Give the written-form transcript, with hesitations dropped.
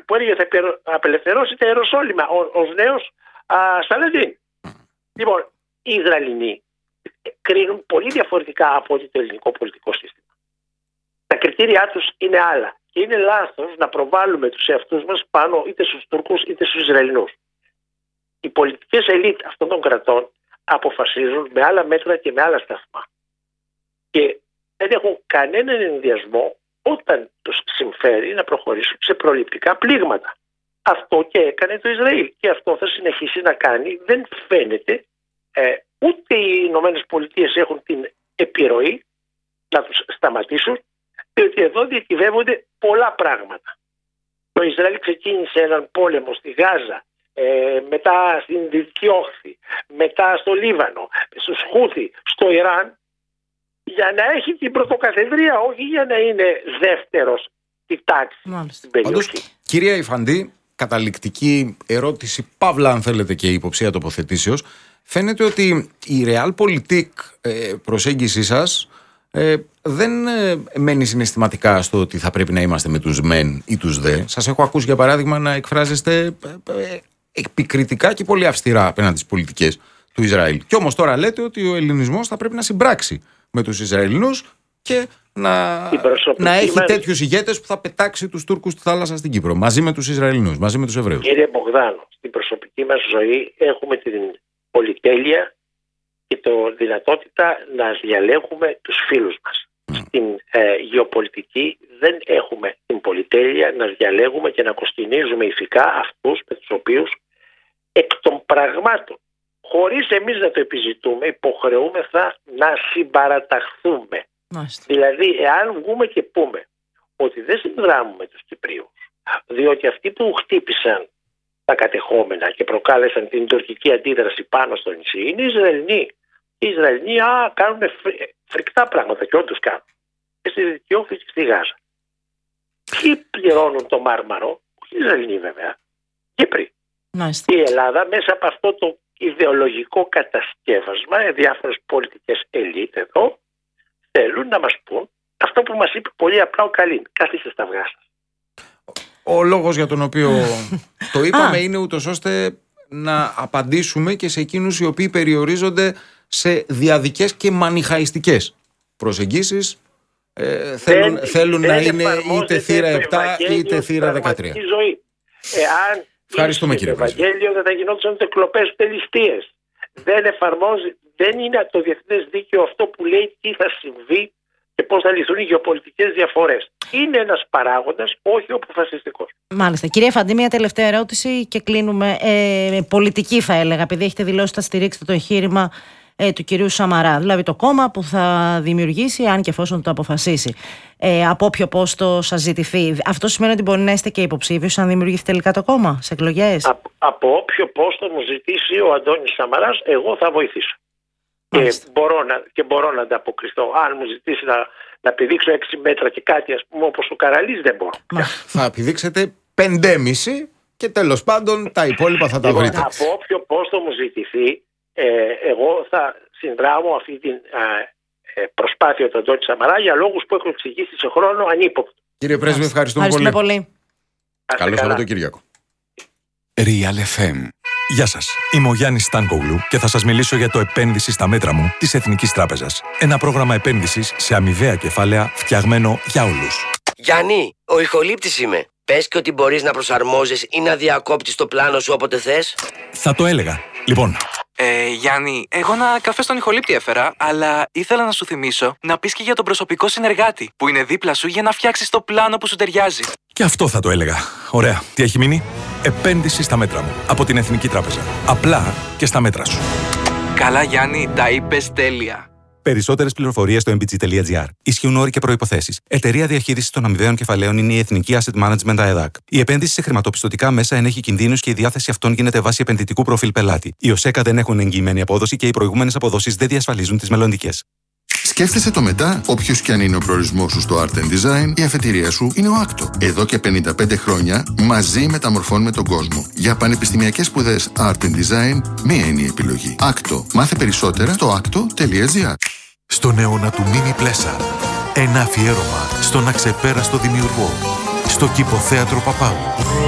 που έλεγε θα απελευθερώσει τα Ιεροσόλυμα ως νέος Σαλαντίν. Λοιπόν, οι Ισραηλινοί κρίνουν πολύ διαφορετικά από ό,τι το ελληνικό πολιτικό σύστημα. Τα κριτήριά τους είναι άλλα και είναι λάθος να προβάλλουμε τους εαυτούς μας πάνω είτε στους Τούρκους είτε στους Ισραηλινούς. Οι πολιτικές ελίτ αυτών των κρατών αποφασίζουν με άλλα μέτρα και με άλλα σταθμά. Και δεν έχουν κανέναν ενδιασμό όταν τους συμφέρει να προχωρήσουν σε προληπτικά πλήγματα. Αυτό και έκανε το Ισραήλ και αυτό θα συνεχίσει να κάνει. Δεν φαίνεται ούτε οι Ηνωμένες Πολιτείες έχουν την επιρροή να τους σταματήσουν, διότι εδώ διακυβεύονται πολλά πράγματα. Το Ισραήλ ξεκίνησε έναν πόλεμο στη Γάζα, μετά στην Δυτική Όχθη, μετά στο Λίβανο, στους Χούθι, στο Ιράν, για να έχει την πρωτοκαθεδρία, όχι για να είναι δεύτερος στη τάξη στην περιοχή. Πάντως, κυρία Ιφαντή, καταληκτική ερώτηση, παύλα αν θέλετε και υποψία τοποθετήσεως, φαίνεται ότι η Realpolitik προσέγγιση σας δεν μένει συναισθηματικά στο ότι θα πρέπει να είμαστε με τους μεν ή τους δε. Σας έχω ακούσει για παράδειγμα να εκφράζεστε επικριτικά και πολύ αυστηρά απέναντι στις πολιτικές του Ισραήλ. Και όμως τώρα λέτε ότι ο ελληνισμός θα πρέπει να συμπράξει με τους Ισραηλινούς και να έχει τέτοιους ηγέτες που θα πετάξει τους Τούρκους στη θάλασσα στην Κύπρο, μαζί με τους Ισραηλινούς, μαζί με τους Εβραίους. Κύριε Μπογδάνο, στην προσωπική μας ζωή έχουμε την πολυτέλεια και τη δυνατότητα να διαλέγουμε τους φίλους μας. Στην γεωπολιτική δεν έχουμε την πολυτέλεια να διαλέγουμε και να κοστινίζουμε ηθικά αυτούς με τους οποίους εκ των πραγμάτων, χωρίς εμείς να το επιζητούμε, υποχρεούμεθα να συμπαραταχθούμε. Δηλαδή, εάν βγούμε και πούμε ότι δεν συνδράμουμε τους Κυπρίους, διότι αυτοί που χτύπησαν τα κατεχόμενα και προκάλεσαν την τουρκική αντίδραση πάνω στο νησί είναι οι Ισραηλινοί. Οι Ισραηλινοί κάνουν φρικτά πράγματα και όντως κάνουν. Και στη Δυτική Όχθη και στη Γάζα. Ποιοι πληρώνουν το Μάρμαρο, όχι οι Ισραηλινοί βέβαια, Κύπροι. Η Ελλάδα μέσα από αυτό το ιδεολογικό κατασκεύασμα, διάφορες πολιτικές ελίτ εδώ, θέλουν να μας πούν αυτό που μας είπε πολύ απλά ο Καλίν. Καθίστε στα αυγά σας. Ο λόγος για τον οποίο το είπαμε είναι ούτως ώστε να απαντήσουμε και σε εκείνους οι οποίοι περιορίζονται σε διαδικές και μανιχαϊστικές προσεγγίσεις. Θέλουν να είναι είτε θύρα 7 είτε θύρα 13. Εάν ευχαριστούμε κύριε Πρέσβη. Ευαγγέλιο δεν θα γινόντουσαν ούτε κλοπές ούτε ληστείες. Δεν είναι το διεθνές δίκαιο αυτό που λέει τι θα συμβεί και πώς θα λυθούν οι γεωπολιτικές διαφορές. Είναι ένας παράγοντας, όχι ο αποφασιστικός. Μάλιστα. Κυρία Φαντή, μια τελευταία ερώτηση και κλείνουμε. Πολιτική θα έλεγα, επειδή έχετε δηλώσει ότι θα στηρίξετε το εγχείρημα του κυρίου Σαμαρά, δηλαδή το κόμμα που θα δημιουργήσει, αν και εφόσον το αποφασίσει, από όποιο πόστο σας ζητηθεί. Αυτό σημαίνει ότι μπορεί να είστε και υποψήφιος αν δημιουργηθεί τελικά το κόμμα σε εκλογές? Από όποιο πόστο μου ζητήσει ο Αντώνης Σαμαράς, εγώ θα βοηθήσω. Και μπορώ να ανταποκριθώ. Αν μου ζητήσει να πηδήξω 6 μέτρα και κάτι, ας πούμε, όπως ο Καραλής, δεν μπορώ. Θα πηδήξετε 5,5 και τέλος πάντων τα υπόλοιπα θα τα βρείτε. Από όποιο πόστο μου ζητηθεί, εγώ θα συνδράμω αυτή την προσπάθεια του Αντώνη Σαμαρά για λόγους που έχω εξηγήσει σε χρόνο ανύποπτο. Κύριε Πρέσβη, ευχαριστούμε πολύ. Καλό Σαββατοκύριακο. Real FM. Γεια σας, είμαι ο Γιάννης Στάνκογλου και θα σας μιλήσω για το επένδυση στα μέτρα μου της Εθνικής Τράπεζας. Ένα πρόγραμμα επένδυσης σε αμοιβαία κεφάλαια φτιαγμένο για όλους. Γιάννη, ο ηχολήπτης είμαι. Πες και ότι μπορείς να προσαρμόζεις ή να διακόπτεις το πλάνο σου όποτε θες. Θα το έλεγα. Λοιπόν. Γιάννη, εγώ ένα καφέ στον ηχολήπτη έφερα, αλλά ήθελα να σου θυμίσω να πεις και για τον προσωπικό συνεργάτη που είναι δίπλα σου για να φτιάξεις το πλάνο που σου ταιριάζει. Και αυτό θα το έλεγα. Ωραία. Τι έχει μείνει? Επένδυση στα μέτρα μου. Από την Εθνική Τράπεζα. Απλά και στα μέτρα σου. Καλά, Γιάννη, τα είπες τέλεια. Περισσότερες πληροφορίες στο mbg.gr. Ισχύουν όροι και προϋποθέσεις. Εταιρεία διαχείρισης των αμοιβαίων κεφαλαίων είναι η Εθνική Asset Management ΑΕΔΑΚ. Η επένδυση σε χρηματοπιστωτικά μέσα ενέχει κινδύνους και η διάθεση αυτών γίνεται βάσει επενδυτικού προφίλ πελάτη. Οι ΟΣΕΚΑ δεν έχουν εγγυημένη απόδοση και οι προηγούμενες αποδόσεις δεν διασφαλίζουν τις μελλοντικές. Σκέφτεσαι το μετά, όποιος και αν είναι ο προορισμός σου στο Art and Design, η αφετηρία σου είναι ο Άκτο. Εδώ και 55 χρόνια μαζί μεταμορφώνουμε τον κόσμο. Για πανεπιστημιακές σπουδές Art and Design, μία είναι η επιλογή. Άκτο. Μάθε περισσότερα στο acto.gr. Στον αιώνα του Μίνι Πλέσα, ένα αφιέρωμα στον αξεπέραστο δημιουργό, στο Κηποθέατρο Παπάου.